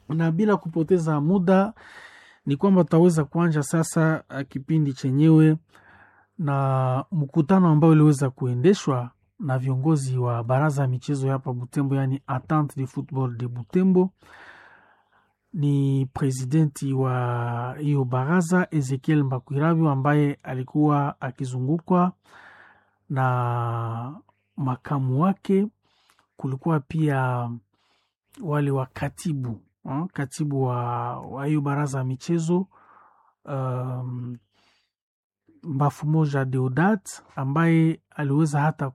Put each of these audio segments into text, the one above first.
Na bila kupoteza muda ni kwamba tutaweza kuanja sasa kipindi chenyewe na mkutano ambao uliweza kuendeshwa na viongozi wa baraza ya michezo hapa Butembo, yani Entente de Football de Butembo. Ni presidenti wa hiyo baraza Ezekiel Mbakwirabyo ambaye alikuwa akizungukwa na makamu wake. Kulikuwa pia wale wa katibu wa hiyo baraza ya michezo Mbafu Moja Deodat ambaye aliweza hata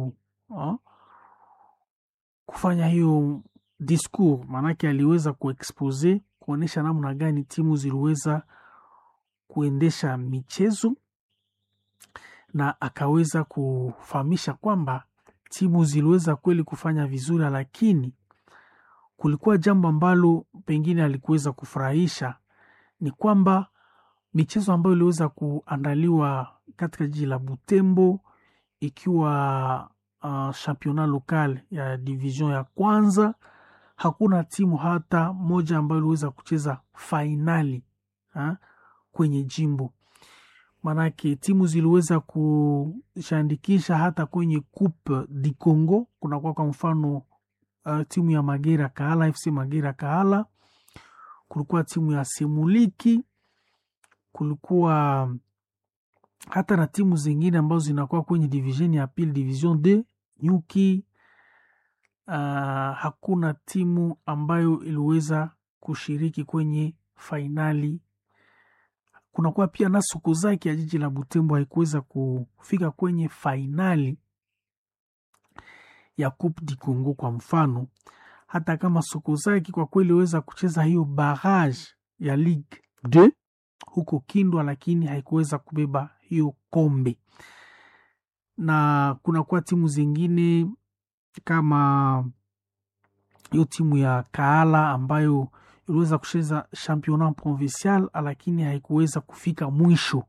kufanya hiyo discours, manake aliweza kuexpose kuonesha namna gani timu ziliweza kuendesha michezo, na akaweza kufahamisha kwamba timu ziliweza kweli kufanya vizuri, lakini kulikuwa jambo ambalo pengine alikuweza kufurahisha, ni kwamba michezo ambayo iliweza kuandaliwa katika jiji la Butembo, ikiwa championnat local ya division ya kwanza, hakuna timu hata moja ambayo iliweza kucheza fainali kwenye jimbo. Manake timu ziliweza kushandikisha hata kwenye Coupe du Congo. Kuna kwa mfano timu ya Magera Kahala, FC Magera Kahala, kulikuwa timu ya Semuliki, kulikuwa hata na timu zingine ambazo zinakuwa kwenye division ya pili, division 2 Nyuki. Hakuna timu ambayo iliweza kushiriki kwenye fainali. Kunakuwa pia na Sokozaki ya jiji la Butembo haikuweza kufika kwenye fainali ya Coupe du Congo kwa mfano, hata kama Sokozaki kwa kweli iliweza kucheza hiyo barrage ya Ligue 2 huko Kindwa, lakini haikuweza kubeba hiyo kombe. Na kunakuwa timu zingine kama hiyo timu ya Kahala ambayo iliweza kucheza championnat provincial, lakini haikuweza kufika mwisho.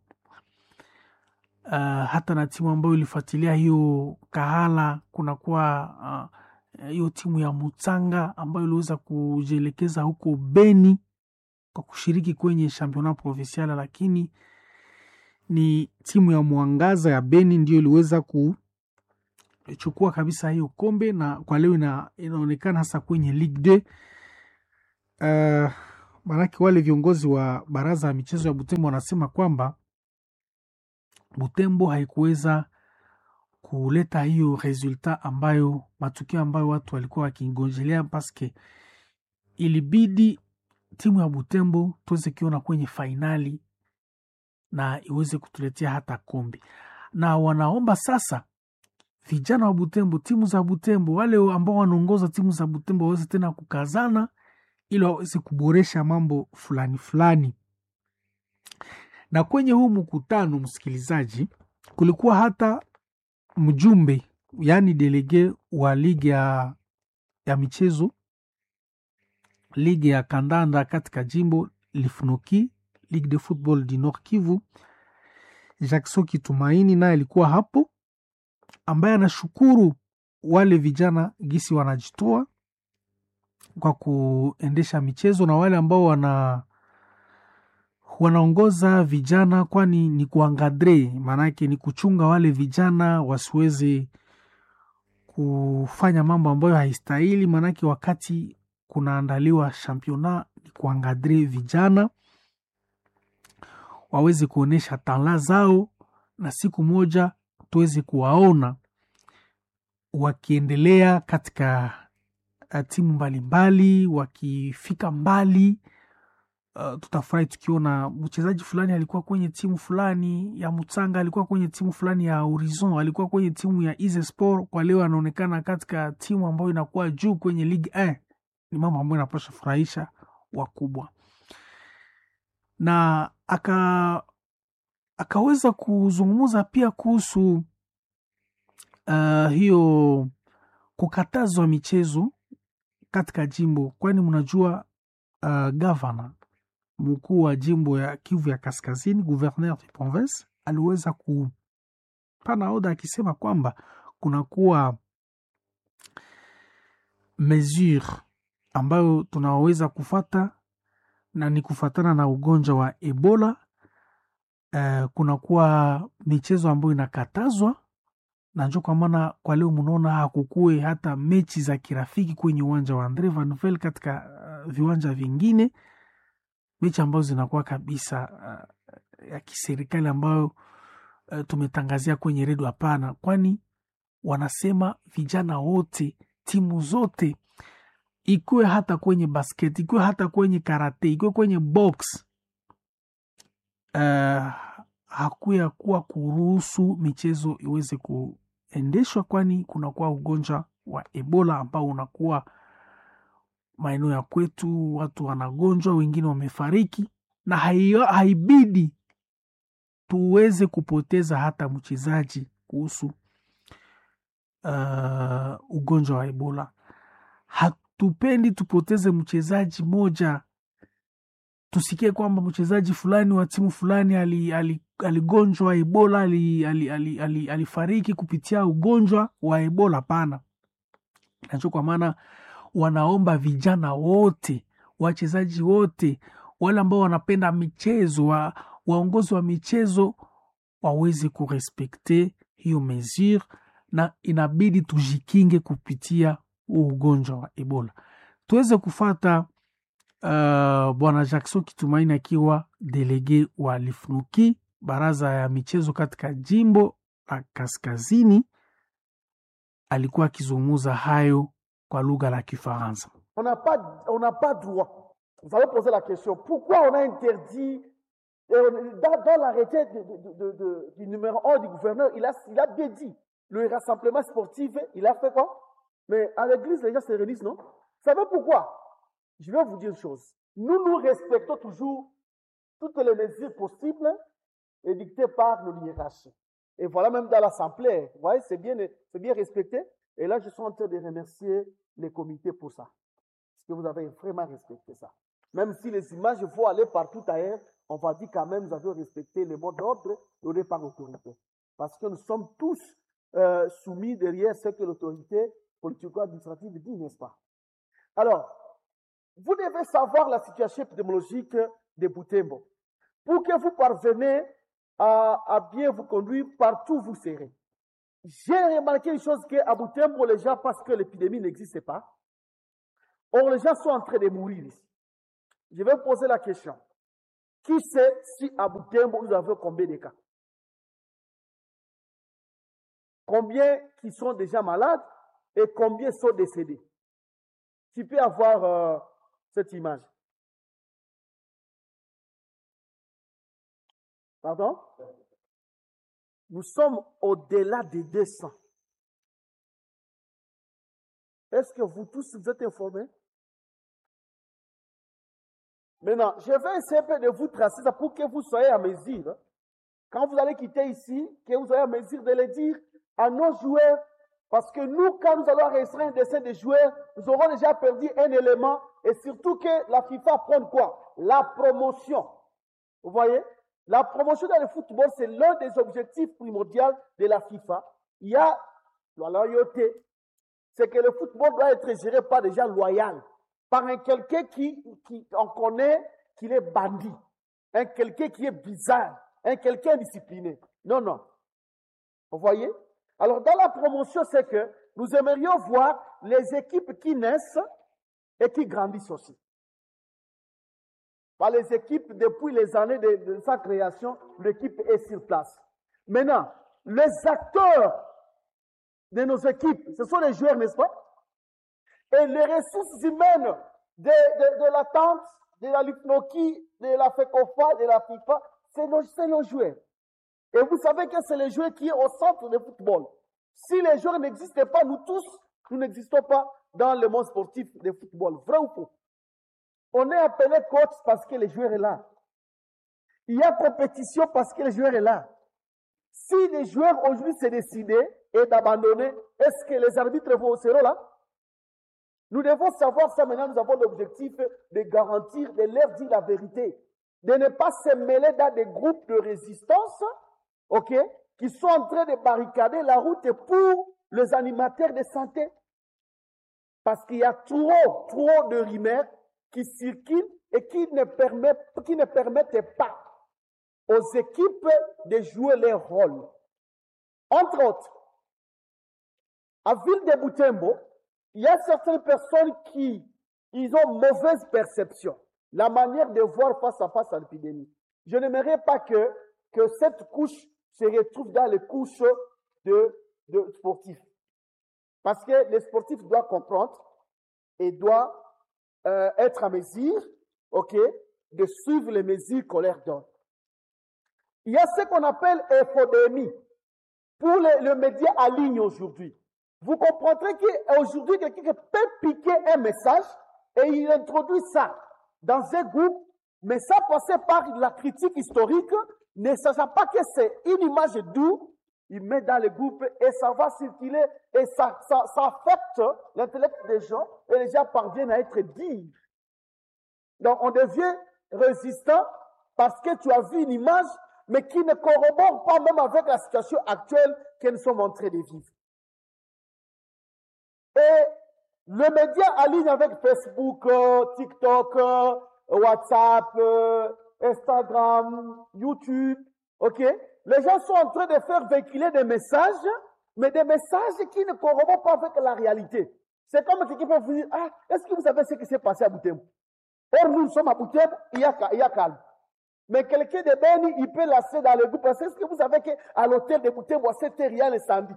Hata na timu ambayo ilifuatilia hiyo Kahala, kunakuwa hiyo timu ya Mutsanga ambayo iliweza kujielekeza huko Beni kwa kushiriki kwenye championnat provincial, lakini ni timu ya Mwangaza ya Beni ndio iliweza kuchukua kabisa hiyo kombe, na kwa leo inaonekana hasa kwenye Ligue 2. Manake wale viongozi wa baraza ya michezo ya Butembo wanasema kwamba Butembo haikuweza kuleta hiyo resulta ambayo, matukio ambayo watu walikuwa wakingojelea, paske ilibidi timu ya Butembo tuweze kiona kwenye fainali na iweze kutuletea hata kombe. Na wanaomba sasa vijana wa Butembo, timu za Butembo, wale ambao wanaongoza timu za Butembo waweze tena kukazana ili waweze kuboresha mambo fulani fulani. Na kwenye huu mkutano, msikilizaji, kulikuwa hata mjumbe, yani delege wa ligi ya michezo, ligi ya kandanda katika jimbo Lifnoki, Ligue de Football du Nord Kivu, Jackson Kitumaini, naye alikuwa hapo, ambaye anashukuru wale vijana gisi wanajitoa kwa kuendesha michezo, na wale ambao wanaongoza vijana, kwani ni kuangadre, maanake ni kuchunga wale vijana wasiweze kufanya mambo ambayo haistahili. Maanake wakati kunaandaliwa championnat ni kuangadre vijana waweze kuonesha talanta zao, na siku moja tuweze kuwaona wakiendelea katika timu mbalimbali, wakifika mbali. Tutafurahi tukiona mchezaji fulani alikuwa kwenye timu fulani ya Mutsanga, alikuwa kwenye timu fulani ya Horizon, alikuwa kwenye timu ya Ize Sport, kwa leo anaonekana katika timu ambayo inakuwa juu kwenye Ligue 1. Ni mambo ambayo yanapaswa furahisha wakubwa. Na akaweza kuzungumza pia kuhusu hiyo kukatazwa michezo katika jimbo, kwani mnajua governor mkuu wa jimbo ya Kivu ya Kaskazini, gouverneur de province, aliweza kupana oda akisema kwamba kunakuwa mesure ambayo tunaweza kufata na ni kufatana na ugonjwa wa Ebola. Kunakuwa michezo ambayo inakatazwa, na ndio kwa maana kwa leo mnaona hakukue hata mechi za kirafiki kwenye uwanja wa Andre Van Vel katika viwanja vingine, mechi ambazo zinakuwa kabisa ya kiserikali ambayo tumetangazia kwenye redio. Hapana, kwani wanasema vijana wote, timu zote, ikuwe hata kwenye basket, ikuwe hata kwenye karate, ikuwe kwenye box, hakuya kuwa kuruhusu michezo iweze kuendeshwa, kwani kunakuwa ugonjwa wa Ebola ambao unakuwa maeneo ya kwetu, watu wanagonjwa, wengine wamefariki, na haibidi tuweze kupoteza hata mchezaji kuhusu ugonjwa wa Ebola. Hatupendi tupoteze mchezaji moja, tusikie kwamba mchezaji fulani wa timu fulani aligonjwa Ebola, alifariki kupitia ugonjwa wa Ebola. Hapana. Nacho kwa maana wanaomba vijana wote, wachezaji wote, wale ambao wanapenda michezo, waongozi wa michezo waweze kurespekte hiyo mesure, na inabidi tujikinge kupitia ugonjwa wa Ebola. Tuweze kufata Bwana Jackson Kitumaini akiwa delege wa Lifnuki, baraza ya michezo katika jimbo la Kaskazini, alikuwa akizungumza hayo kwa lugha la Kifaransa. On n'a pas droit. Vous avez posé la question, pourquoi on a interdit dans l'arrêté du numéro 1 du gouverneur, il a bien dit, le rassemblement sportif, il a fait quoi? Mais à l'église, les gens se réunissent, non? Vous savez pourquoi? Je vais vous dire une chose. Nous respectons toujours toutes les mesures possibles édictées par nos hiérarchies. Et voilà, même dans l'assemblée, vous voyez, c'est bien respecté. Et là, je suis en train de remercier les comités pour ça. Parce que vous avez vraiment respecté ça. Même si les images vont aller partout ailleurs, on va dire quand même, vous avez respecté les mots d'ordre donnés par l'autorité. Parce que nous sommes tous soumis derrière ce que l'autorité politico-administrative dit, n'est-ce pas? Alors, vous devez savoir la situation épidémiologique de Butembo. Pour que vous parveniez à bien vous conduire partout où vous serez. J'ai remarqué une chose qu'à Butembo, les gens, parce que l'épidémie n'existe pas, or les gens sont en train de mourir ici. Je vais vous poser la question. Qui sait si à Butembo, vous avez combien de cas? Combien qui sont déjà malades et combien sont décédés? Tu peux avoir cette image. Pardon? Nous sommes au-delà des 200. Est-ce que vous tous vous êtes informés? Maintenant, je vais essayer un peu de vous tracer ça pour que vous soyez à mesure. Quand vous allez quitter ici, que vous soyez à mesure de le dire à nos joueurs. Parce que nous, quand nous allons restreindre un dessin des joueurs, nous aurons déjà perdu un élément. Et surtout que la FIFA prend quoi? La promotion. Vous voyez? La promotion dans le football, c'est l'un des objectifs primordiaux de la FIFA. Il y a la loyauté. C'est que le football doit être géré par des gens loyaux. Par un quelqu'un qui on connaît qu'il est bandit. Un quelqu'un qui est bizarre. Un quelqu'un discipliné. Non, non. Vous voyez? Alors, dans la promotion, c'est que nous aimerions voir les équipes qui naissent et qui grandissent aussi. Par les équipes, depuis les années de sa création, l'équipe est sur place. Maintenant, les acteurs de nos équipes, ce sont les joueurs, n'est-ce pas? Et les ressources humaines de l'attente, de la Lipnoki, de la FECOFA, de la FIFA, c'est nos joueurs. Et vous savez que c'est les joueurs qui sont au centre du football. Si les joueurs n'existaient pas, nous tous, nous n'existons pas dans le monde sportif de football. Vrai ou faux? On est appelé coach parce que le joueur est là. Il y a compétition parce que le joueur est là. Si les joueurs aujourd'hui s'est décidé et d'abandonner, est-ce que les arbitres seront là? Nous devons savoir ça maintenant. Nous avons l'objectif de garantir, de leur dire la vérité. De ne pas se mêler dans des groupes de résistance, ok, qui sont en train de barricader la route pour les animateurs de santé. Parce qu'il y a trop de rumeurs qui circulent et qui ne permettent pas aux équipes de jouer leur rôle. Entre autres, à Ville de Butembo, il y a certaines personnes qui ils ont mauvaise perception, la manière de voir face à face à l'épidémie. Je n'aimerais pas que cette couche se retrouve dans les couches de sportifs. Parce que les sportifs doivent comprendre et doivent être à mesure, ok, de suivre les mesures qu'on leur donne. Il y a ce qu'on appelle infodémie pour le média en ligne aujourd'hui. Vous comprendrez qu'aujourd'hui, quelqu'un peut piquer un message et il introduit ça dans un groupe, mais ça passait par la critique historique, ne sachant pas que c'est une image d'où il met dans le groupe et ça va circuler et ça affecte l'intellect des gens et les gens parviennent à être dignes. Donc on devient résistant parce que tu as vu une image mais qui ne corrobore pas même avec la situation actuelle que nous sommes en train de vivre. Et le média en ligne avec Facebook, TikTok, WhatsApp, Instagram, YouTube, ok? Les gens sont en train de faire véhiculer des messages, mais des messages qui ne corroborent pas avec la réalité. C'est comme quelqu'un peut vous dire, ah, est-ce que vous savez ce qui s'est passé à Butembo? Or, nous sommes à Butembo, il y a calme. Mais quelqu'un de Beni, il peut lasser dans le groupe, parce que est-ce que vous savez qu'à l'hôtel de Butembo, à 7h, il y a l'incendie?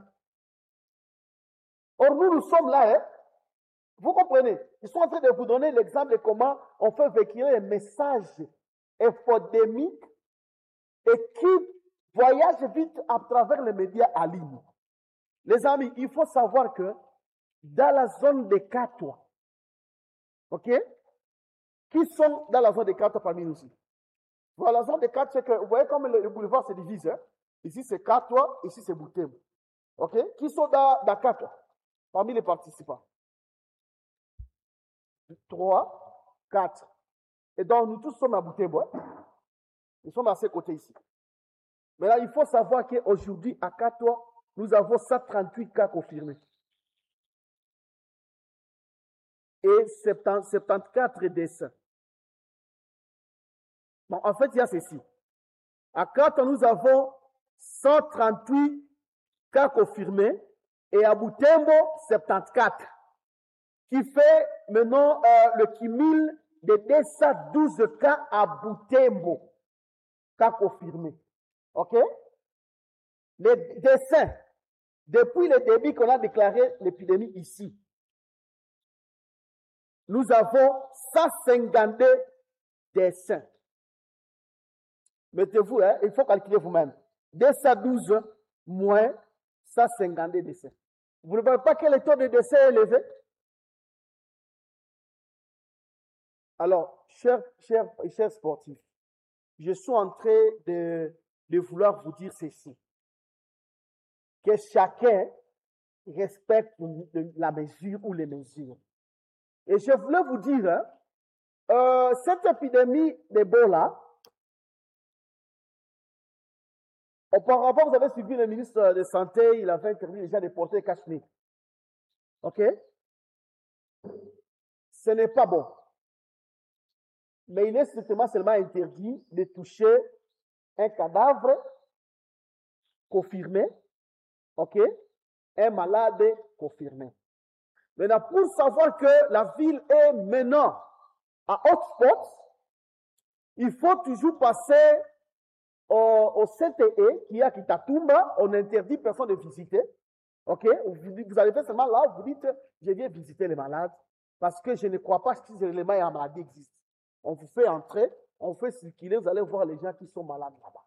Or, nous sommes là, hein? Vous comprenez? Ils sont en train de vous donner l'exemple de comment on fait véhiculer les messages infodémiques et qui voyagent vite à travers les médias en ligne. Les amis, il faut savoir que dans la zone des Katoa, ok? Qui sont dans la zone des Katoa parmi nous aussi? Voilà, la zone des Katoa, c'est que vous voyez comme le boulevard se divise. Hein? Ici c'est Katoa, ici c'est Butembo. Ok? Qui sont dans Katoa parmi les participants? 3, 4. Et donc, nous tous sommes à Butembo. Hein? Nous sommes à ces côtés ici. Mais là, il faut savoir qu'aujourd'hui, à Katoa, nous avons 138 cas confirmés. Et 74 décès. Bon, en fait, il y a ceci. À Katoa, nous avons 138 cas confirmés et à Butembo, 74. Qui fait maintenant le cumul de 212 cas à Butembo, cas confirmés. OK? Les décès, depuis le début qu'on a déclaré l'épidémie ici, nous avons 152 décès. Mettez-vous, hein, il faut calculer vous-même. 212 moins 152 décès. Vous ne voyez pas que le taux de décès est élevé? Alors, chers sportifs, je suis en train de vouloir vous dire ceci. Que chacun respecte la mesure ou les mesures. Et je voulais vous dire, hein, cette épidémie d'Ebola, auparavant, vous avez suivi le ministre de la Santé, il avait interdit déjà de porter cache-nez. OK? Ce n'est pas bon. Mais il est strictement seulement interdit de toucher un cadavre confirmé, ok, un malade confirmé. Maintenant, pour savoir que la ville est maintenant à hotspot, il faut toujours passer au CTE qui est à Kitatumba. On interdit personne de visiter, ok. Vous allez faire seulement là, vous dites, je viens visiter les malades parce que je ne crois pas que ces éléments et la maladie existent. On vous fait entrer, on vous fait circuler, vous allez voir les gens qui sont malades là-bas.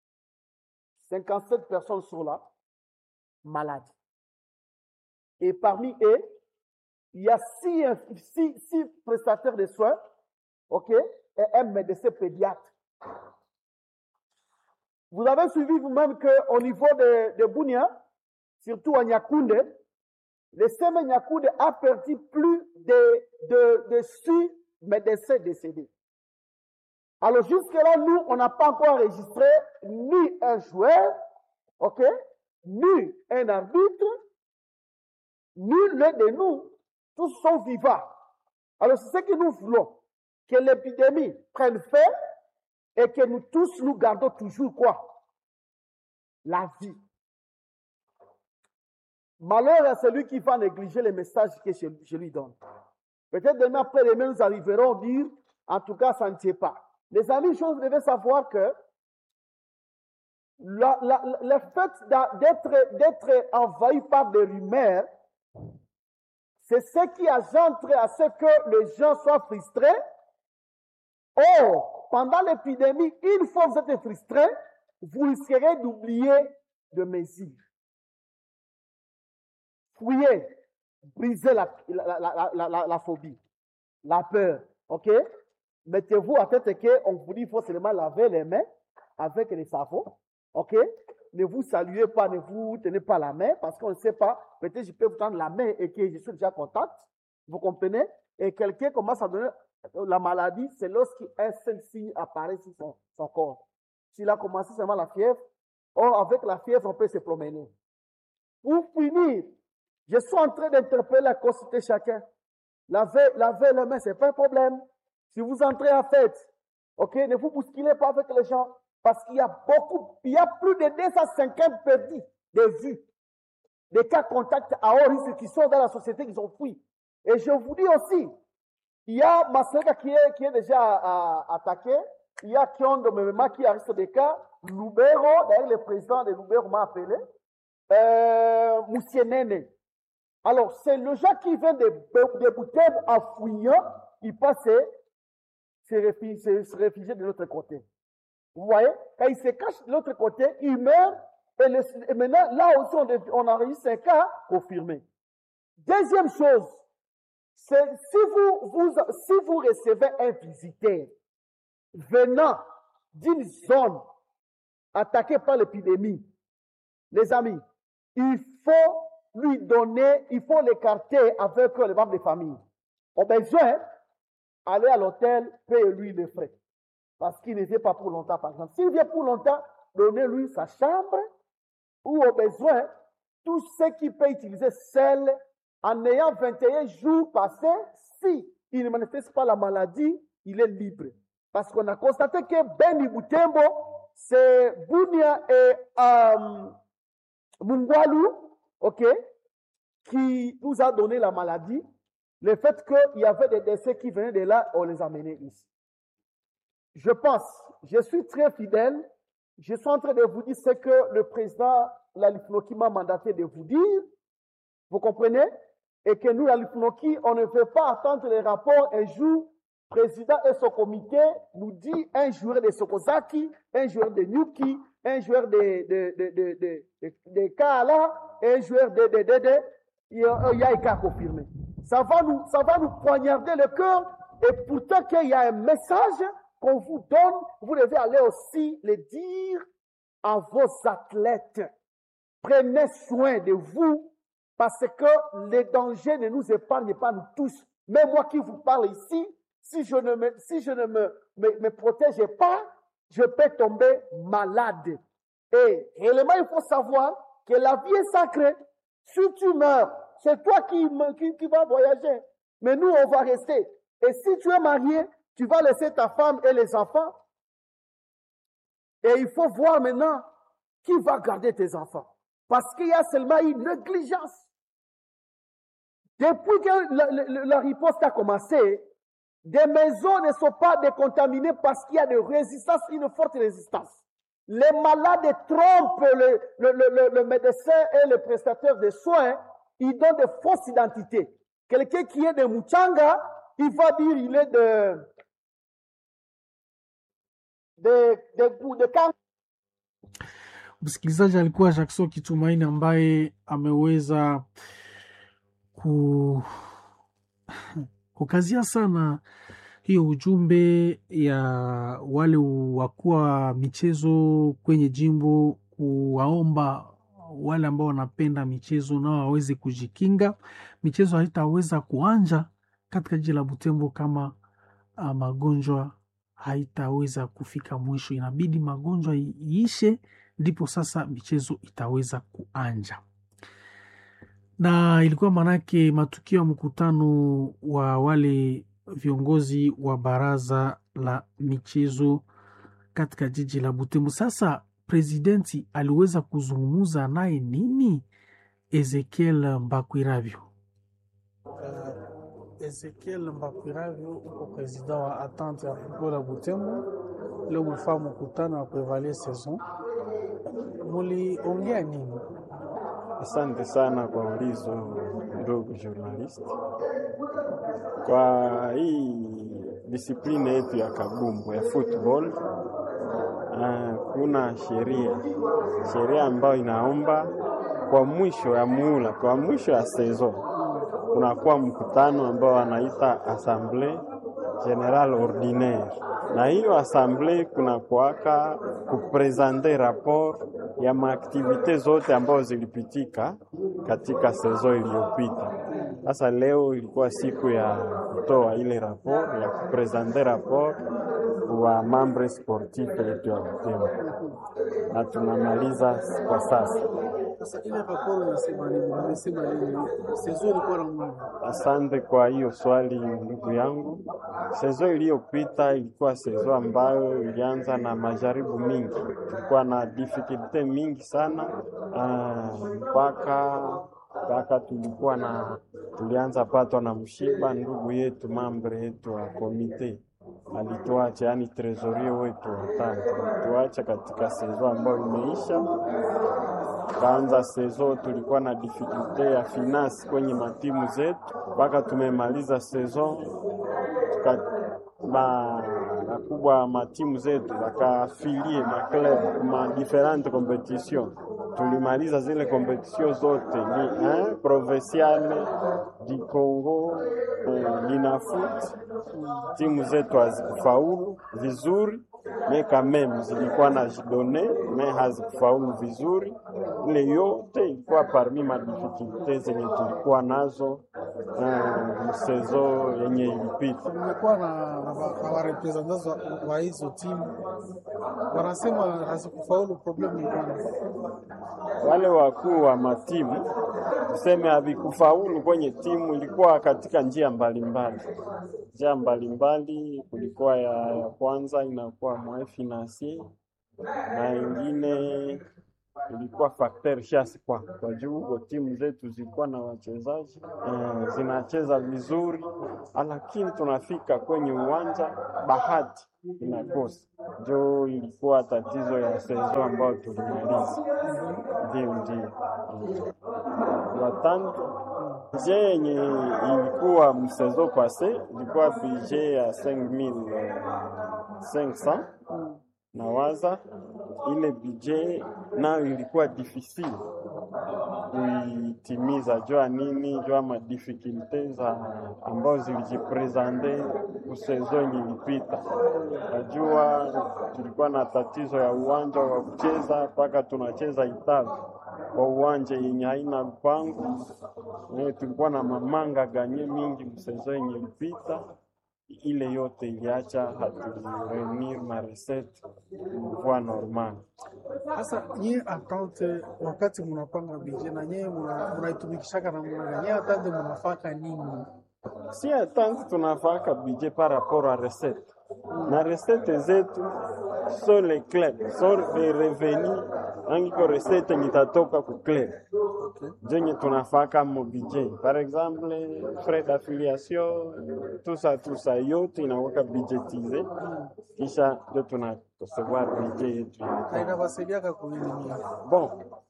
57 personnes sont là, malades. Et parmi eux, il y a 6 prestataires de soins, ok, et un médecin pédiatre. Vous avez suivi vous-même qu'au niveau de Bunia, surtout à Nyakounde, le CM Nyakounde a perdu plus de 6 médecins décédés. Alors jusque-là, nous, on n'a pas encore enregistré ni un joueur, ok, ni un arbitre, ni l'un de nous. tous sont vivants. Alors c'est ce que nous voulons, que l'épidémie prenne fin et que nous tous nous gardons toujours quoi? La vie. Malheur à celui qui va négliger les messages que je lui donne. Peut-être demain après-demain, nous arriverons à dire, en tout cas, ça ne tient pas. Les amis, vous devez savoir que le fait d'être envahi par des rumeurs, c'est ce qui engendre à ce que les gens soient frustrés. Or, pendant l'épidémie, une fois que vous êtes frustré, vous risquerez d'oublier de mesures. Fouillez, brisez la phobie, la peur, ok? Mettez-vous à tête qu'on vous dit qu'il faut seulement laver les mains avec les savons, ok? Ne vous saluez pas, ne vous tenez pas la main parce qu'on ne sait pas. Peut-être je peux vous tendre la main et que je suis déjà en contact, vous comprenez? Et quelqu'un commence à donner la maladie, c'est lorsqu'un seul signe apparaît sur son corps. S'il a commencé seulement la fièvre, or avec la fièvre, on peut se promener. Pour finir, je suis en train d'interpeller la consulter chacun. Laver les mains, c'est pas un problème. Si vous entrez en fête, ok, ne vous bousculez pas avec les gens, parce qu'il y a plus de 250 perdus de vues, des cas contacts à haut risque qui sont dans la société, qui ont fui. Et je vous dis aussi, il y a Maseka qui est déjà attaqué, il y a Kiondo Memema qui a risque des cas, Lubero, d'ailleurs le président de Lubero m'a appelé, Moussienene. Alors, c'est le gens qui vient de Bouteb en fouillant, il passe se réfugier de l'autre côté. Vous voyez, quand il se cache de l'autre côté, il meurt, et maintenant, là aussi, on enregistre un cas confirmé. Deuxième chose, c'est si vous recevez un visiteur venant d'une zone attaquée par l'épidémie, les amis, il faut lui donner, il faut l'écarter avec les membres de famille. Au besoin, aller à l'hôtel, payer-lui les frais. Parce qu'il ne vient pas pour longtemps, par exemple. S'il vient pour longtemps, donnez-lui sa chambre, ou au besoin, tout ce qui peut utiliser seul, en ayant 21 jours passés, si il ne manifeste pas la maladie, il est libre. Parce qu'on a constaté que Beni Butembo, c'est Bunia et Mungwalu, ok, qui nous a donné la maladie. Le fait qu'il y avait des décès qui venaient de là, on les a menés ici. Je pense, je suis très fidèle, je suis en train de vous dire ce que le président Lalifnoki m'a mandaté de vous dire, vous comprenez? Et que nous, Lalifnoki, on ne veut pas attendre les rapports un jour, le président et son comité nous dit un joueur de Sokozaki, un joueur de Nyuki, un joueur de Kaala, un joueur de il y a un cas confirmé. Ça va nous poignarder le cœur, et pourtant qu'il y a un message qu'on vous donne, vous devez aller aussi le dire à vos athlètes. Prenez soin de vous, parce que les dangers ne nous épargnent pas nous tous. Même moi qui vous parle ici, si je ne me protège pas, je peux tomber malade. Et réellement, il faut savoir que la vie est sacrée. Si tu meurs, c'est toi qui vas voyager. Mais nous, on va rester. Et si tu es marié, tu vas laisser ta femme et les enfants. Et il faut voir maintenant qui va garder tes enfants. Parce qu'il y a seulement une négligence. Depuis que la riposte a commencé, des maisons ne sont pas décontaminées parce qu'il y a de résistance, une forte résistance. Les malades trompent le médecin et le prestataire de soins, ils donnent de fausses identités. Quelqu'un qui est de Muchanga, il va dire il est de Kang. Msikilizaji alikuwa Jackson Kitumaini ambaye ameweza kukazia sana hiyo ujumbe ya wale wakuwa michezo kwenye jimbo, kuwaomba wale ambao wanapenda michezo nao waweze kujikinga. Michezo haitaweza kuanja katika jiji la Butembo kama magonjwa haitaweza kufika mwisho. Inabidi magonjwa iishe, ndipo sasa michezo itaweza kuanja. na ilikuwa manake matukio ya mkutano wa wale viongozi wa baraza la michezo katika jiji la Butembo. Sasa presidenti aliweza kuzungumza naye nini? Ezekiel Mbakwiravyo. Ezekiel Mbakwiravyo uko president wa Attente ya football ya Butembo. Leo mlifanya mkutano wa kuevaluer saison, muliongea nini? Asante sana kwa ulizo ndugu journalist. Kwa hii disipline yetu ya kabumbu ya football, kuna sheria ambayo inaomba kwa mwisho ya muhula, kwa mwisho ya saison kunakuwa mkutano ambao wanaita Assemblée Générale Ordinaire, na hiyo assemblée kunakuwaka kupresente rapport ya maaktivite zote ambazo zilipitika katika saison iliyopita. Sasa leo ilikuwa siku ya kutoa ile rapport, ya kupresente rapport wa membre sportif yetu ya Butembo, na tunamaliza kwa sasa. Sasa ile rapport unasema nini? Saison ilikuwa na mwana. Asante kwa hiyo swali ndugu yangu. Saison iliyopita ilikuwa saison ambayo ilianza na majaribu mingi, ilikuwa na difficulty mingi sana, mpaka tulianza patwa na mshiba. Ndugu yetu membre yetu wa komite alituacha, yani trésorier wetu alituacha katika saison ambayo imeisha. Kaanza saison tulikuwa na difficulty ya finance kwenye matimu zetu, mpaka tumemaliza saison kubwa matimu zetu wakafilie maclub ma different competition. Tulimaliza zile competition zote ni provinciale di Congo, Linafoot. Timu zetu hazikufaulu vizuri, meka meme zilikuwa na jidone me hazikufaulu vizuri. Ile yote ilikuwa parmi ma difficultés zenye tulikuwa nazo msezo yenye ilipita. Kulikuwa na representants wa hizo timu wanasema hazikufaulu. Problem ni gani? Wale wakuu wa matimu tuseme havikufaulu kwenye timu, ilikuwa katika njia mbalimbali. Kulikuwa ya kwanza inakuwa moyen financier, na ingine ilikuwa facteur chance kwa juu timu zetu zilikuwa na wachezaji zinacheza vizuri, lakini tunafika kwenye uwanja bahati inakosa. Ndio ilikuwa tatizo ya saison ambayo tulimaliza. Ndio watano yenye ilikuwa msaison passé ilikuwa budget ya 5500 na waza ile budget nayo ilikuwa difficile kuitimiza. Jua nini? Jua ma difficulties ambazo zilijipresente saison ilipita. Najua tulikuwa na tatizo ya uwanja wa kucheza, mpaka tunacheza Italy kwa uwanja yenye haina mpango. Tulikuwa na mamanga ganye mingi saison ilipita. Ile yote iliacha hatureunir ma recette kwa normal. Sasa nyie Attente, wakati mnapanga budget na nyie mnaitumikishaka na nyie Attente mnafaka nini? Si Attente tunafaka budget par rapport à recette. Na recette zetu sont les clubs, sont les revenus angiko recette nitatoka ku club. Jenye tunafaka mo budget. Par exemple, frais d'affiliation, tout ça yote inaweka budgetisé. Kisha ndio tunakosewa budget yetu. Inawasaidia kwa nini? Bon,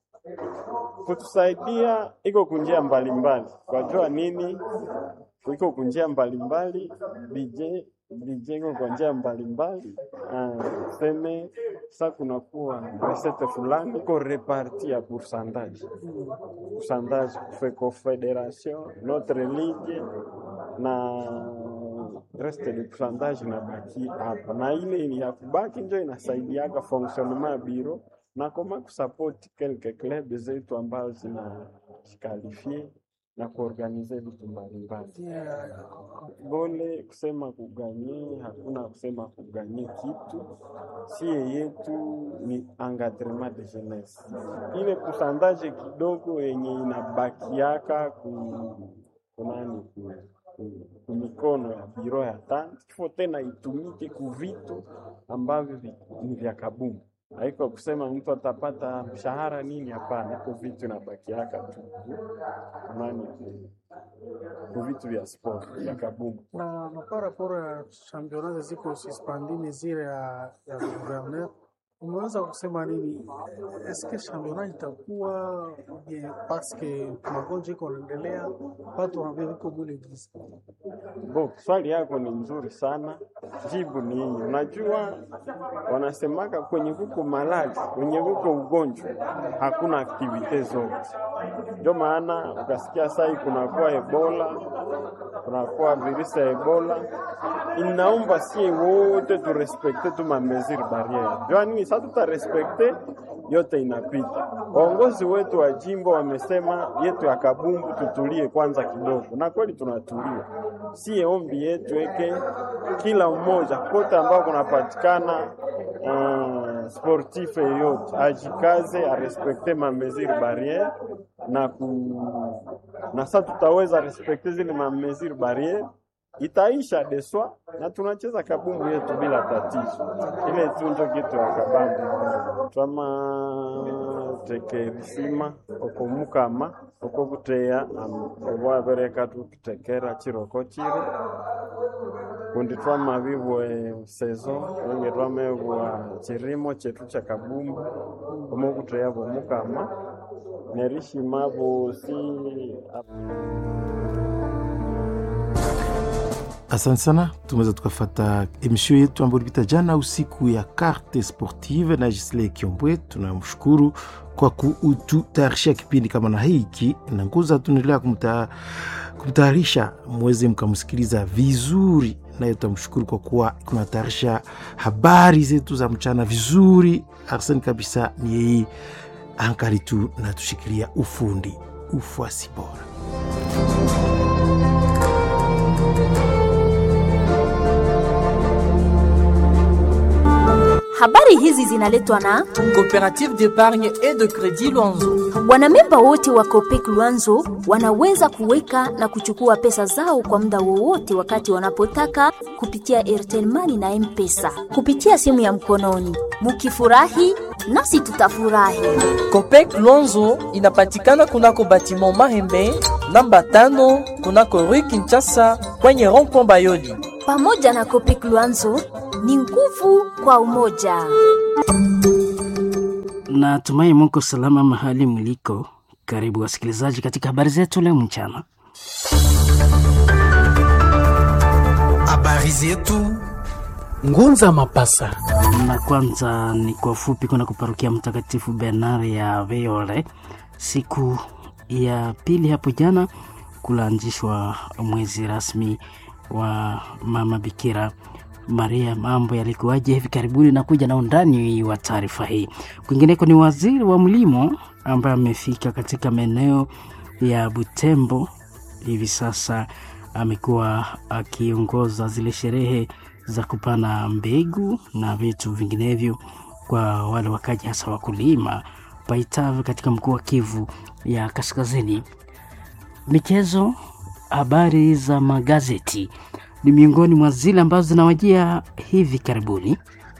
kutusaidia iko kunjia mbalimbali. Kwa jua nini? Iko kunjia mbalimbali, budget kwa njia mbalimbali. Seme sa kunakuwa recette fulani iko reparti ya pourcentage fait confédération, notre ligue na reste de pourcentage na baki hapa, na ile ya kubaki ndio inasaidiaka fonctionnement ya bureau na kama kusupport quelques clubs zetu ambazo zinajikalifie na kuorganize vitu mbalimbali. Bole kusema kuganye, hakuna kusema kuganye kitu. Sie yetu ni engagement de jeunesse. Ile kusandaje kidogo yenye inabakiaka mikono ya biro ya tani, kifo tena itumike kuvitu ambavyo ni vya kabumbu. Haiko kusema mtu atapata mshahara nini, hapana. Iko vitu inabakiaka tu vitu vya sport vya kabumbu. Na paraporo ya championnat ziko suspendini zile ya gouverneur, umeweza kusema nini? Eske championnat itakuwa paske magonjwa iko naendelea, watu wanaviko bule giza? Swali yako ni nzuri sana. Jibu ni hii. Unajua wanasemaka kwenye huko maradhi, kwenye huko ugonjwa hakuna aktivite zote. Ndio maana ukasikia sai kunakuwa Ebola, kunakuwa virusi ya Ebola. Inaomba sie wote tu respecte tu ma mesure barriere. Yaani sasa tutarespecte yote inapita. Waongozi wetu wa jimbo wamesema yetu ya kabumbu tutulie kwanza kidogo. Na kweli tunatulia. Sie ombi yetu eke kila mmoja kote ambao kunapatikana sportif yote ajikaze a respecte ma mesure barriere na sasa tutaweza respecte zile ma mesure barriere, itaisha deswa na tunacheza kabumbu yetu bila tatizo. Ile tunjo kitu ya kabambu twama tekerisima okomukama okokuteya obwabereka tutekera chiroko chiro kundi twama vivwe sezo wenge twamebwa chirimo chetu cha kabumbu omokuteya bomukama nerishima bosi. Asante sana, tumeweza tukafata emission yetu ambayo ilipita jana usiku ya carte sportive na Gisle Kiombwe. Tunamshukuru kwa kututayarisha kipindi kama na hiki, na nguza tunaendelea kumtayarisha mweze mkamsikiliza vizuri, na tutamshukuru kwa kuwa kunatayarisha habari zetu za mchana vizuri. Arsene kabisa ni yeye ankari tu na tushikilia ufundi ufuasi bora. Habari hizi zinaletwa na Coopérative d'épargne et de crédit Luanzo. Wanamemba wote wa Copec Luanzo wanaweza kuweka na kuchukua pesa zao kwa muda wowote wakati wanapotaka kupitia Airtel Money na M-Pesa kupitia simu ya mkononi. Mukifurahi nasi tutafurahi. Copec Luanzo inapatikana kunako batiment Mahembe namba 5 kunako Rue Kinshasa kwenye rond-point Bayoli. Pamoja na Copec Luanzo ni nguvu kwa umoja. Na tumai mko salama mahali mliko. Karibu wasikilizaji katika habari zetu leo mchana. Habari zetu Ngunza Mapasa. Na kwanza ni kwa fupi, kuna kuparukia Mtakatifu Bernard ya Viole. Siku ya pili hapo jana kulanjishwa mwezi rasmi wa Mama Bikira Maria. Mambo yalikuwaje hivi karibuni na kuja na undani wa taarifa hii. Kwingineko ni waziri wa mlimo ambaye amefika katika maeneo ya Butembo. Hivi sasa amekuwa akiongoza zile sherehe za kupana mbegu na vitu vinginevyo kwa wale wakaji, hasa wakulima Paitave katika mkoa wa Kivu ya Kaskazini. Michezo, habari za magazeti ni miongoni mwa zile ambazo zinawajia hivi karibuni.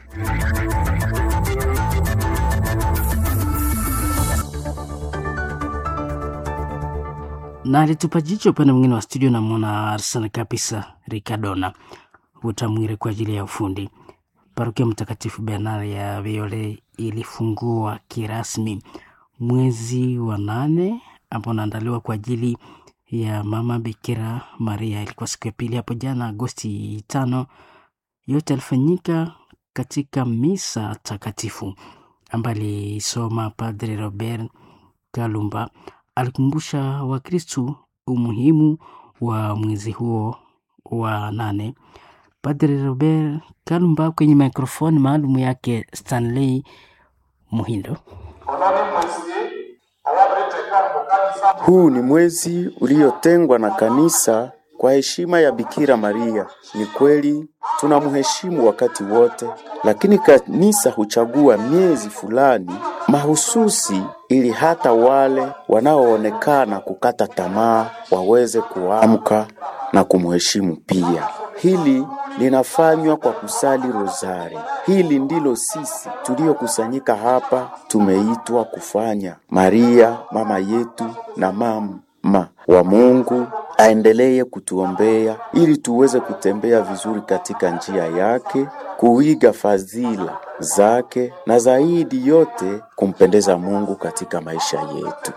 Na alitupa jicho upande mwingine wa studio na mwana Arsene kabisa Ricardona utamwire kwa ajili ya ufundi. Parokia Mtakatifu Bernard ya Viole ilifungua kirasmi mwezi wa 8 ambao unaandaliwa kwa ajili ya Mama Bikira Maria. Ilikuwa siku ya pili hapo jana Agosti 5. Yote alifanyika katika misa takatifu ambayo alisoma Padre Robert Kalumba. Alikumbusha Wakristo umuhimu wa mwezi huo wa 8. Padre Robert Kalumba kwenye mikrofoni maalum yake Stanley Muhindo. On a même essayé à la Huu ni mwezi uliotengwa na kanisa kwa heshima ya Bikira Maria. Ni kweli tunamheshimu wakati wote, lakini kanisa huchagua miezi fulani mahususi ili hata wale wanaoonekana kukata tamaa waweze kuamka na kumheshimu pia. Hili linafanywa kwa kusali rozari. Hili ndilo sisi tuliokusanyika hapa tumeitwa kufanya. Maria mama yetu na mama wa Mungu aendelee kutuombea ili tuweze kutembea vizuri katika njia yake, kuiga fadhila zake na zaidi yote kumpendeza Mungu katika maisha yetu.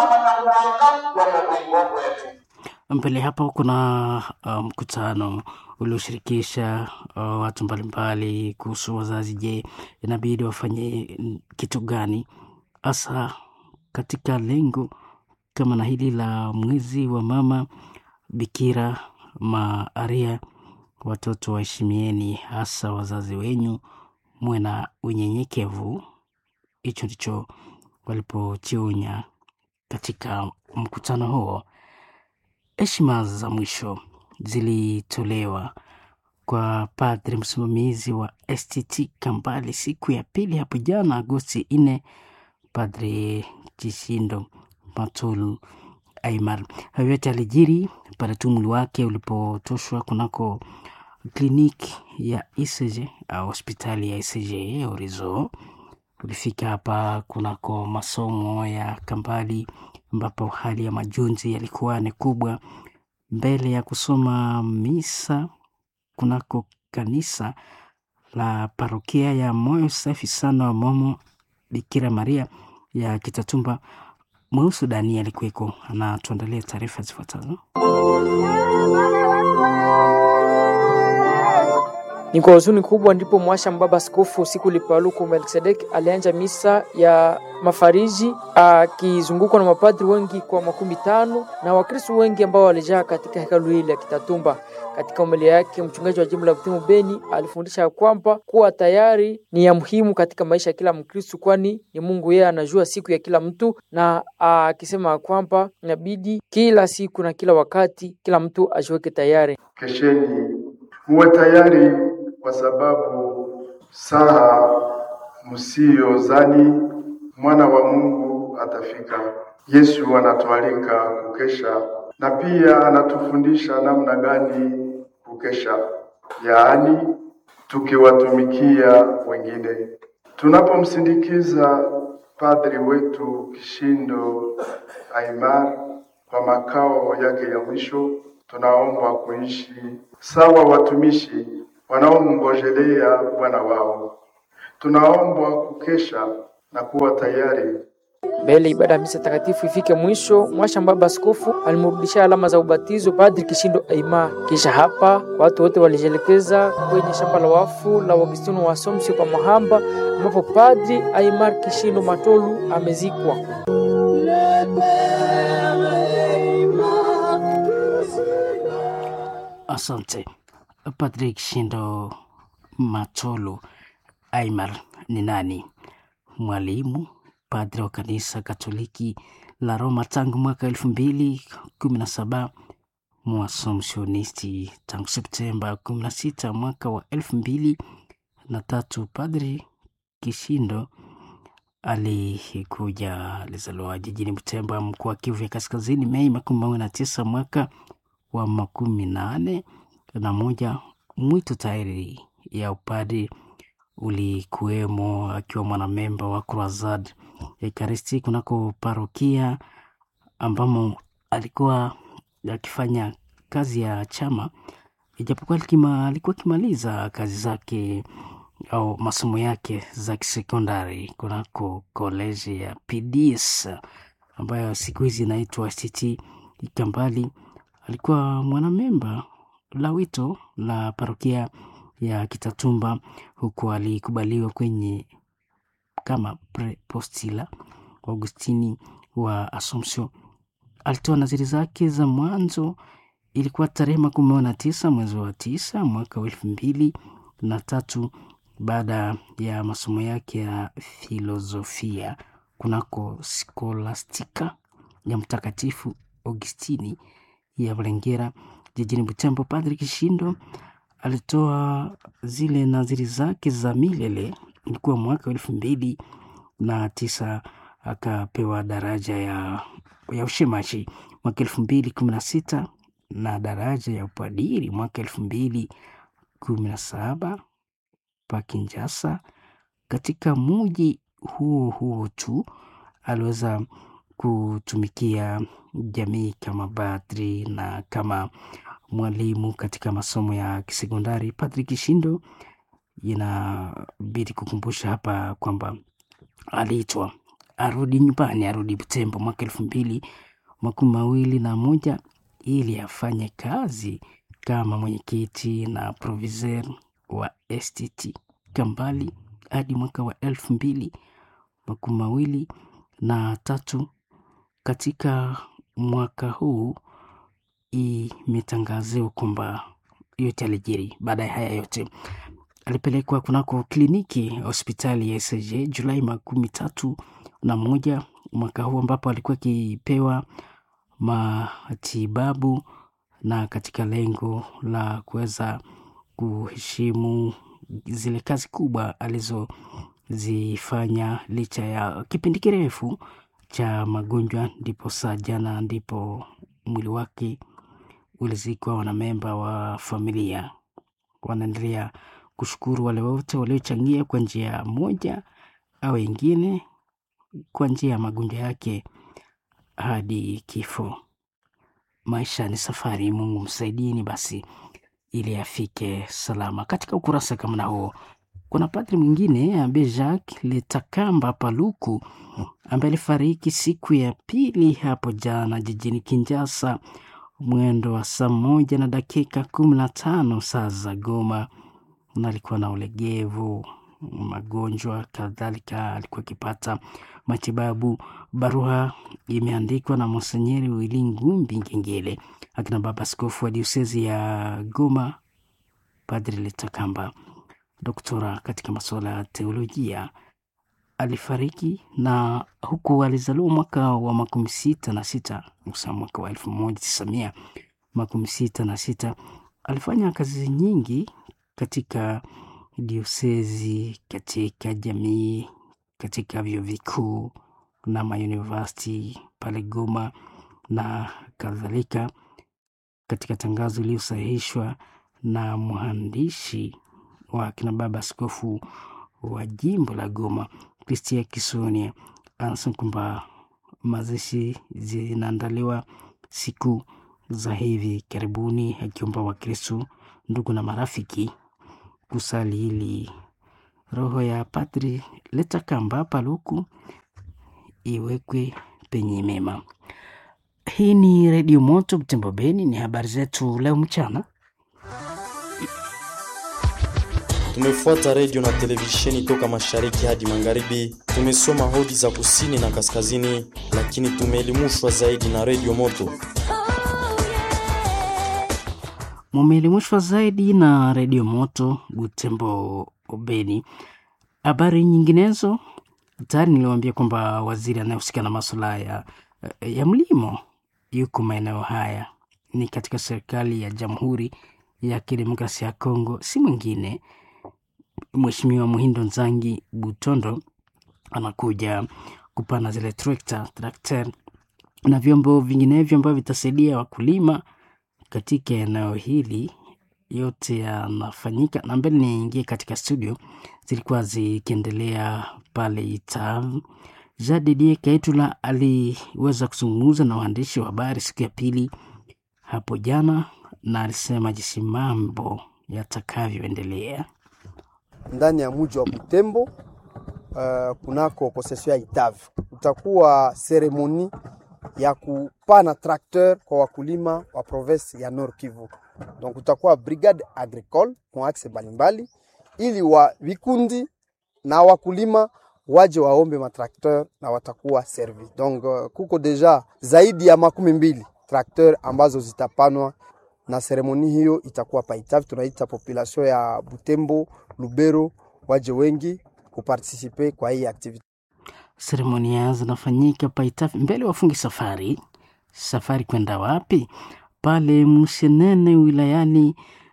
Mbele hapo kuna mkutano ulioshirikisha watu mbalimbali kuhusu wazazi. Je, inabidi wafanye kitu gani hasa katika lengo kama na hili la mwezi wa mama Bikira Maria? Watoto waheshimieni hasa wazazi wenyu, muwe na unyenyekevu. Hicho ndicho walipochionya katika mkutano huo. Heshima za mwisho zilitolewa kwa padri msimamizi wa STT Kambale siku ya pili hapo jana Agosti 4, Padre Kishindo Matolu Aimar. Hayo yote alijiri pale tu mwili wake ulipotoshwa kunako kliniki ya ECG au hospitali ya ECG Orizo. Ulifika hapa kunako masomo ya Kambali ambapo hali ya majonzi yalikuwa ni kubwa mbele ya kusoma misa kunako kanisa la parokia ya Moyo Safi Sana wa Momo Bikira Maria ya Kitatumba. Mweusu Dani alikuweko, anatuandalia taarifa zifuatazo. Ni kwa huzuni kubwa ndipo mwasha mbaba askofu siku lipaluku Melkisedek alianja misa ya mafariji akizungukwa na mapadri wengi kwa 15 na wakristo wengi ambao walijaa katika hekalu hili ya Kitatumba. Katika homilia yake mchungaji wa jimbo la Butembo Beni alifundisha kwamba kuwa tayari ni ya muhimu katika maisha ya kila Mkristo, kwani ni Mungu yeye anajua siku ya kila mtu, na akisema kwamba inabidi kila siku na kila wakati kila mtu ajiweke tayari. Kesheni muwe tayari kwa sababu saa msiyozani mwana wa Mungu atafika. Yesu anatualika kukesha na pia anatufundisha namna gani kukesha, yaani tukiwatumikia wengine. Tunapomsindikiza padri wetu Kishindo Aimar kwa makao yake ya mwisho, tunaomba kuishi sawa watumishi wanaomngojelea Bwana wao. Tunaomba kukesha na kuwa tayari. Mbele ibada ya misa takatifu ifike mwisho, mwasha mbaba askofu alimrudishia alama za ubatizo Padri Kishindo Aima. Kisha hapa watu wote walijelekeza kwenye shamba la wafu la Augustino wa Assumption pa Mahamba, ambapo Padri Aima Kishindo Matolu amezikwa. Asante. Padri Kishindo Matolu Aimar ni nani? Mwalimu, padri wa kanisa Katoliki la Roma tangu mwaka 2017, Mwasompsionisti tangu Septemba 16 mwaka wa 2003. Padri Kishindo alizaliwa jijini Butembo, mkoa wa Kivu ya Kaskazini, Mei 29 mwaka wa 1981. Mwito tayari ya upadri ulikuwemo akiwa mwanamemba wa Croisade Ekaristi kunako parokia ambamo alikuwa akifanya kazi ya chama, ijapokuwa alikuwa akimaliza kazi zake au masomo yake za kisekondari kunako koleji ya PDS ambayo siku hizi inaitwa STT Kambali. Alikuwa mwanamemba la wito la parokia ya Kitatumba, huku alikubaliwa kwenye kama prepostila Augustini wa Assumption. Alitoa naziri zake za mwanzo, ilikuwa tarehe 19 mwezi wa 9 mwaka 2003, baada ya masomo yake ya filosofia kunako Scholastica ya Mtakatifu Augustini ya Bulengera jijini Butembo. Padri Kishindo alitoa zile nadhiri zake za milele. Ilikuwa mwaka 2009 akapewa daraja ya ushemashi mwaka 2016 na daraja ya upadiri mwaka 2017 pa Kinshasa. Katika muji huo tu aliweza kutumikia jamii kama padri na kama mwalimu katika masomo ya kisekondari. Padri Kishindo, inabidi kukumbusha hapa kwamba aliitwa arudi nyumbani, arudi Butembo mwaka 2021 ili afanye kazi kama mwenyekiti na proviseur wa STT Kambali hadi mwaka wa 2023. Katika mwaka huu imetangaziwa kwamba yote alijiri. Baada ya haya yote alipelekwa kunako kliniki hospitali ya ECG Julai 31 mwaka huu, ambapo alikuwa akipewa matibabu na katika lengo la kuweza kuheshimu zile kazi kubwa alizozifanya licha ya kipindi kirefu cha magonjwa. Ndipo saa jana ndipo mwili wake ulizikwa. Wanamemba wa familia wanaendelea kushukuru wale wote waliochangia kwa njia moja au ingine kwa njia ya magonjwa yake hadi kifo. Maisha ni safari, Mungu msaidieni basi ili afike salama. Katika ukurasa kama huo kuna padri mwingine ambaye Jacques Letakamba Paluku ambaye alifariki siku ya pili hapo jana jijini Kinshasa mwendo wa saa 1:15 saa za Goma, na alikuwa na ulegevu, magonjwa kadhalika, alikuwa akipata matibabu. Barua imeandikwa na Monsenyeri Willy Ngumbi Ngengele, akina baba askofu wa diosezi ya Goma. Padri Letakamba, doktora katika masuala ya teolojia, alifariki na huku alizaliwa mwaka wa 66, mwaka wa 1966. Alifanya kazi nyingi katika diosezi, katika jamii, katika vyuo vikuu na mauniversity pale Goma na kadhalika. Katika tangazo iliyosahihishwa na mwandishi wa kina baba askofu wa jimbo la Goma, Christian Kisonia, anasema kwamba mazishi zinaandaliwa siku za hivi karibuni, akiomba Wakristo, ndugu na marafiki kusali ili roho ya Padri Letakamba Paluku iwekwe penye mema. Hii ni Radio Moto Butembo Beni, ni habari zetu leo mchana. Tumefuata radio na televisheni toka mashariki hadi magharibi. Tumesoma hodi za kusini na kaskazini, lakini tumeelimishwa zaidi na Radio Moto. Mumeelimishwa zaidi na Radio Moto Butembo Beni. Habari nyinginezo, tayari niliwaambia kwamba waziri anayehusika na masuala ya mlimo yuko maeneo haya. Ni katika serikali ya Jamhuri ya Kidemokrasia ya Kongo, si mwingine Mheshimiwa Muhindo Nzangi Butondo. Anakuja kupana zile traktor na vyombo vinginevyo ambavyo vitasaidia wakulima katika eneo hili. Yote yanafanyika, na mbele niingie katika studio, zilikuwa zikiendelea pale Itav. Jadidie Kaitula aliweza kuzungumza na waandishi wa habari siku ya pili hapo jana, na alisema jinsi mambo yatakavyoendelea ndani ya mji wa Butembo. Kunako posesio ya Itav utakuwa seremoni ya kupana trakteur kwa wakulima wa province ya Nord Kivu. Donc utakuwa brigade agricole kwa axe mbalimbali, ili wa vikundi na wakulima waje waombe matrakteur na watakuwa servi. Donc kuko deja zaidi ya 12 trakteur ambazo zitapanwa, na seremoni hiyo itakuwa pa Itav. Tunaita population ya Butembo, Lubero waje wengi kuparticiper kwa hii activity. Seremonia zinafanyika Paitafi mbele wafungi safari kwenda wapi? Pale Mshenene wilayani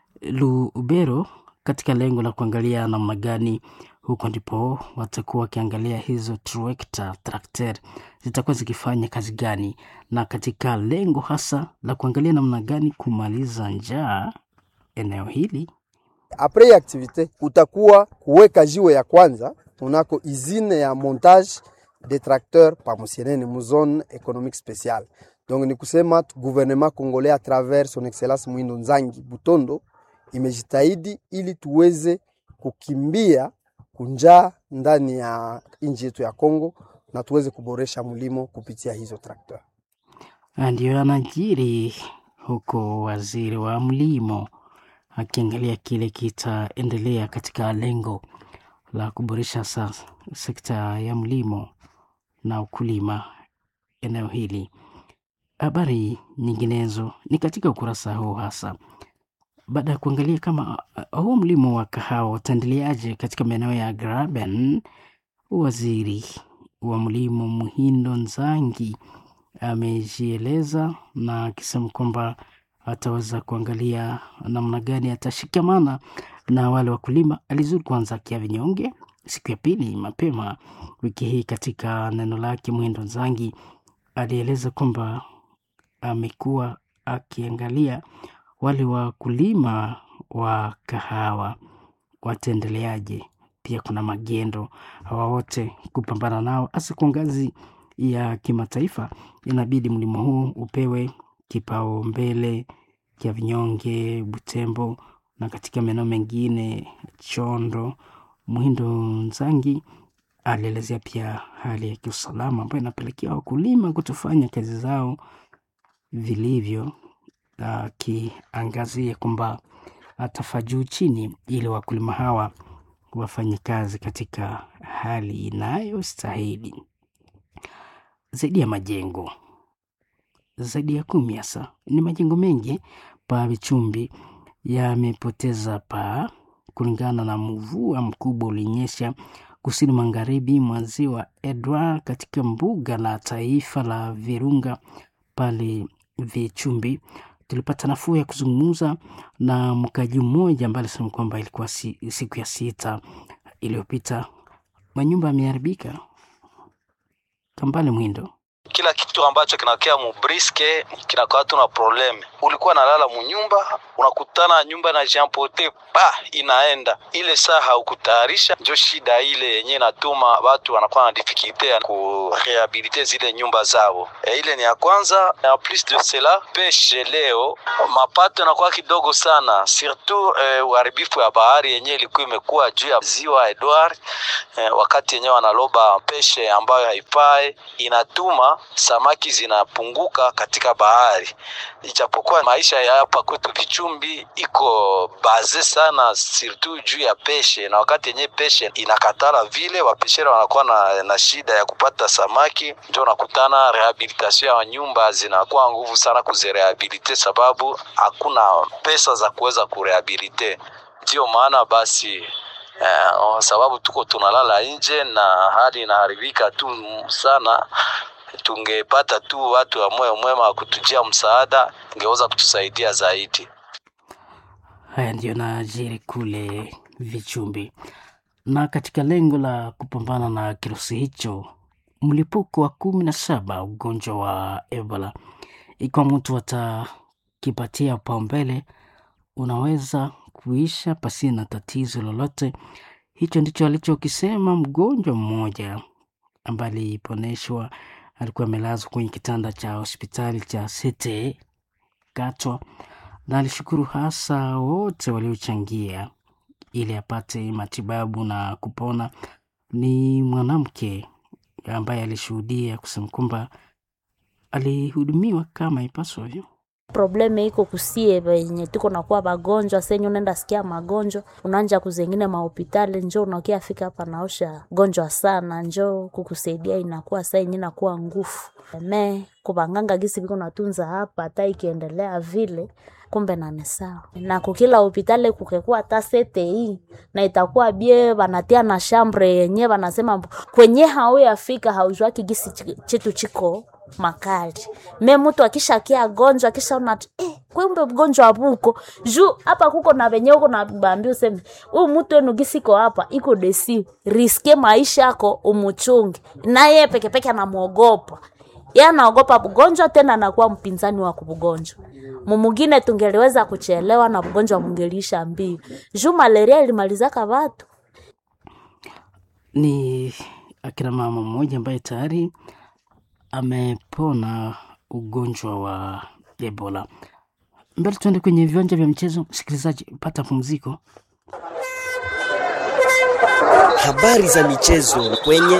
Lubero, katika lengo la kuangalia namna gani huko ndipo watakuwa wakiangalia hizo trakter zitakuwa zikifanya kazi gani, na katika lengo hasa la kuangalia namna gani kumaliza njaa eneo hili. Apres ya activite utakuwa kuweka jiwe ya kwanza unako izine ya montage de tracteur pa Mshenene mu zone économique spéciale. Donc ni kusema gouvernement congolais à travers son excellence Mwindo Nzangi Butondo imejitahidi ili tuweze kukimbia kunjaa ndani ya nchi yetu ya Kongo na tuweze kuboresha mlimo kupitia hizo traktor. Ndio anajiri huko waziri wa mlimo akiangalia kile kitaendelea katika lengo la kuboresha sasa sekta ya mlimo na ukulima eneo hili. Habari nyinginezo ni katika ukurasa huu hasa baada ya kuangalia kama huu mlimo wa kahawa utaendeleaje katika maeneo ya Graben. Waziri wa mlimo Muhindo Nzangi amejieleza na akisema kwamba ataweza kuangalia namna gani atashikamana na wale wakulima. Alizuru kwanza Kiavinyonge siku ya pili mapema wiki hii. Katika neno lake Muhindo Nzangi alieleza kwamba amekuwa akiangalia wale wakulima wa kahawa wataendeleaje. Pia kuna magendo, hawa wote kupambana nao hasa kwa ngazi ya kimataifa. Inabidi mlimo huu upewe kipao mbele, Kiavinyonge, Butembo na katika maeneo mengine Chondo. Muhindo Nzangi alielezea pia hali ya kiusalama ambayo inapelekea wakulima kutofanya kazi zao vilivyo, akiangazia kwamba atafaa juu chini ili wakulima hawa wafanye kazi katika hali inayostahili. Zaidi ya majengo zaidi ya 10 hasa ni majengo mengi pa Vichumbi yamepoteza paa kulingana na mvua mkubwa ulinyesha kusini magharibi mwa ziwa Edward katika mbuga la taifa la Virunga pale Vichumbi. Tulipata nafuu ya kuzungumza na mkaji mmoja ambaye alisema kwamba ilikuwa siku ya 6 iliyopita manyumba yameharibika. Kambale Mwindo: kila kitu ambacho kinakea mubriske kinakuwa tu na problem. Ulikuwa nalala munyumba, unakutana nyumba na jampote inaenda ile saa haukutayarisha, ndio shida ile yenyewe natuma watu wanakuwa na difficulty ya kurehabilite zile nyumba zao. Ile ni ya kwanza. En plus de cela, peshe leo mapato yanakuwa kidogo sana, surtout uharibifu ya bahari yenyewe ilikuwa imekuwa juu ya ziwa Edward. Wakati yenyewe wanaloba peshe ambayo haifai, inatuma samaki zinapunguka katika bahari. Ijapokuwa maisha ya hapa kwetu Vichumbi iko baze sana surtout juu ya peshe, na wakati yenyewe peshe inakatala vile wapeshera wanakuwa na shida ya kupata samaki, ndio nakutana rehabilitation ya nyumba zinakuwa nguvu sana kuzirehabilite sababu hakuna pesa za kuweza kurehabilite. Ndio maana basi sababu tuko tunalala nje na hali inaharibika tu sana. Tungepata tu watu wa moyo mwema kutujia msaada, ingeweza kutusaidia zaidi. Haya ndio najiri kule Vichumbi. Na katika lengo la kupambana na kirusi hicho, mlipuko wa 17 ugonjwa wa Ebola, ikiwa mtu atakipatia paumbele unaweza kuisha pasina tatizo lolote. Hicho ndicho alichokisema mgonjwa mmoja ambaye aliponeshwa, alikuwa amelazwa kwenye kitanda cha hospitali cha City Katwa, na alishukuru hasa wote waliochangia ili apate matibabu na kupona. Ni mwanamke ambaye alishuhudia kusema kwamba alihudumiwa kama ipasavyo. probleme iko kusie venye tuko nakuwa bagonjwa senyo nenda sikia magonjwa unaanja kuzengine mahopitali njo unakia fika hapa naosha gonjwa sana njo kukusaidia inakuwa saa yenyewe inakuwa ngufu kubanganga gisi biko natunza hapa hata ikiendelea vile kumbe na ni sawa na kukila hospitali kukekuwa hata CTI na itakuwa bie banatia na chambre yenyewe banasema kwenye hao afika haujua kigisi chetu chiko makali mtu akishakia gonjwa kisha una kumbe mgonjwa buko juu hapa kuko na venye uko na bambi useme huyu mtu enu gisiko hapa iko desi riske maisha yako umuchungi naye peke peke anamuogopa yeye anaogopa bugonjwa tena anakuwa mpinzani wa kubugonjwa mwingine tungeliweza kuchelewa na bugonjwa mungelisha mbio juu malaria ilimalizaka watu. Ni akina mama mmoja ambaye tayari amepona ugonjwa wa Ebola. Mbele tuende kwenye viwanja vya mchezo. Msikilizaji, pata pumziko. Habari za michezo kwenye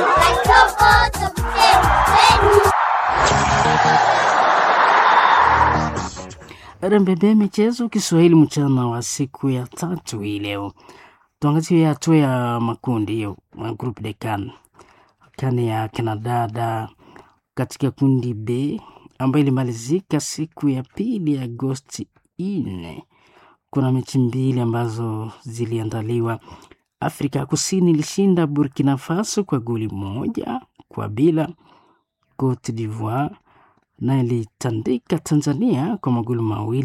RMBB michezo Kiswahili mchana wa siku ya 3 hii leo. Tuangazie hatua ya makundi hiyo, group de CAN. CAN ya Canada katika kundi B ambayo ilimalizika siku ya 2 Agosti 4. Kuna mechi mbili ambazo ziliandaliwa. Afrika Kusini ilishinda Burkina Faso kwa goli 1-0. Cote d'Ivoire na ilitandika Tanzania kwa magoli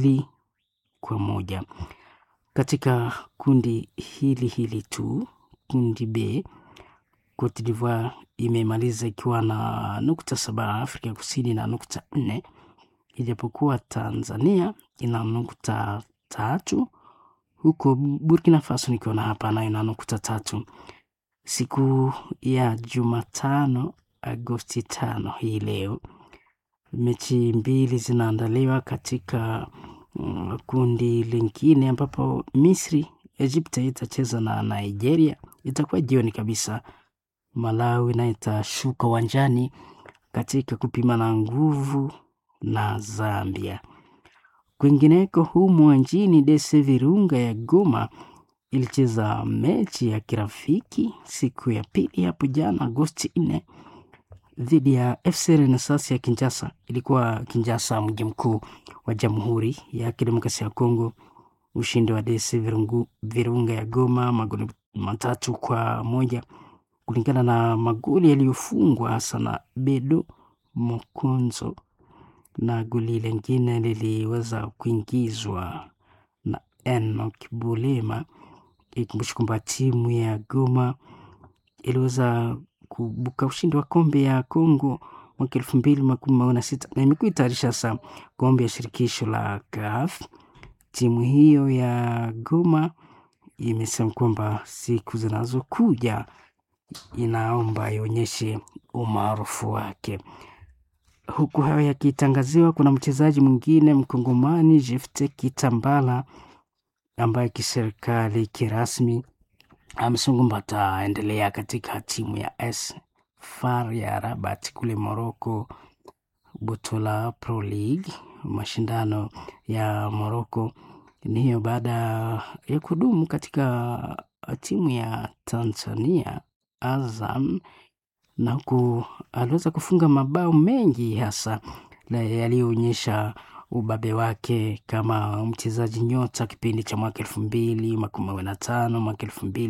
2-1. Katika kundi hili tu, kundi B, Cote d'Ivoire imemaliza ikiwa na nukta 7, Afrika Kusini na nukta 4, ijapokuwa Tanzania ina nukta 3, huko Burkina Faso nikiona hapa nayo ina nukta 3. Siku ya Jumatano Agosti 5 hii leo mechi mbili zinaandaliwa katika kundi lingine ambapo Misri, Egypt itacheza na Nigeria. Itakuwa jioni kabisa. Malawi na itashuka uwanjani katika kupima na nguvu na Zambia. Kwingineko humu nchini DC Virunga ya Goma ilicheza mechi ya kirafiki siku ya 2 hapo jana Agosti 4 dhidi ya FC Renaissance ya Kinshasa. Ilikuwa Kinshasa, mji mkuu wa Jamhuri ya Kidemokrasia ya Kongo. Ushindi wa DC Virunga ya Goma magoli 3-1 kulingana na magoli yaliyofungwa hasa na Bedo Mokonzo, na goli lingine liliweza kuingizwa na Enoch Bulema. Ikumbushe kwamba timu ya Goma iliweza kubuka ushindi wa kombe ya Kongo mwaka 2016 na imekuwa itayarisha sasa kombe ya shirikisho la CAF. Timu hiyo ya Goma imesema kwamba siku zinazokuja inaomba ionyeshe umaarufu wake. Huku hayo yakitangaziwa, kuna mchezaji mwingine Mkongomani Jefte Kitambala ambaye kiserikali kirasmi amesema kwamba ataendelea katika timu ya AS FAR ya Rabat kule Morocco, Botola Pro League, mashindano ya Morocco. Ni hiyo baada ya kudumu katika timu ya Tanzania Azam, na huku aliweza kufunga mabao mengi hasa yaliyoonyesha ubabe wake kama mchezaji nyota kipindi cha mwaka 2015, mwaka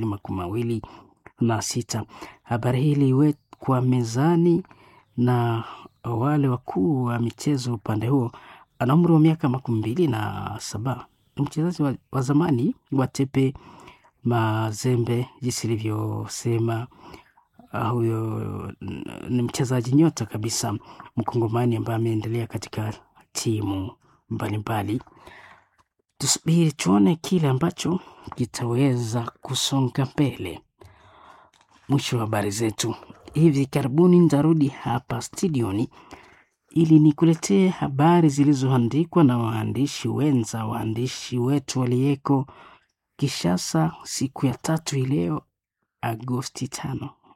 2026. Habari hii iliwekwa mezani na wale wakuu wa michezo upande huo. Ana umri wa miaka 27. Mchezaji wa zamani wa Tepe Mazembe, jinsi ilivyosema. Huyo ni mchezaji nyota kabisa Mkongomani ambaye ameendelea katika timu mbalimbali. Tusubiri tuone kile ambacho kitaweza kusonga mbele. Mwisho wa habari zetu. Hivi karibuni nitarudi hapa studioni ili nikuletee habari zilizoandikwa na waandishi wetu waliyeko Kishasa siku ya 3 leo Agosti 5.